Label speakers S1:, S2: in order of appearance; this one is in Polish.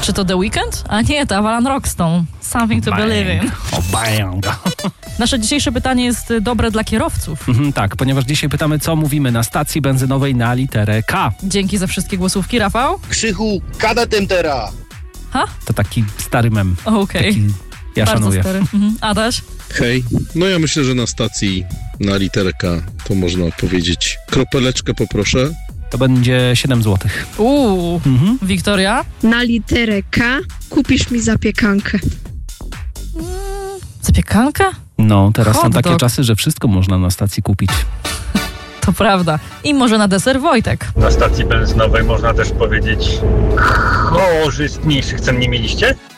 S1: Czy to The Weeknd? A nie, to Alan Rockstone. Something to believe in.
S2: O, bang.
S1: Nasze dzisiejsze pytanie jest dobre dla kierowców.
S2: Tak, ponieważ dzisiaj pytamy, co mówimy na stacji benzynowej na literę K.
S1: Dzięki za wszystkie głosówki, Rafał.
S3: Krzychu, kada tempera.
S2: To taki stary mem.
S1: Okej.
S2: Taki ja
S1: Bardzo
S2: szanuję.
S1: stary. Adaś?
S4: Hej, no ja myślę, że na stacji na literę K to można powiedzieć kropeleczkę poproszę.
S2: To będzie 7 zł.
S1: Wiktoria?
S5: Na literę K kupisz mi zapiekankę.
S1: Zapiekanka?
S2: No, teraz są
S1: Hot
S2: takie
S1: dog.
S2: czasy, że wszystko można na stacji kupić.
S1: To prawda. I może na deser Wojtek.
S6: Na stacji benzynowej można też powiedzieć korzystniejszych cen nie mieliście?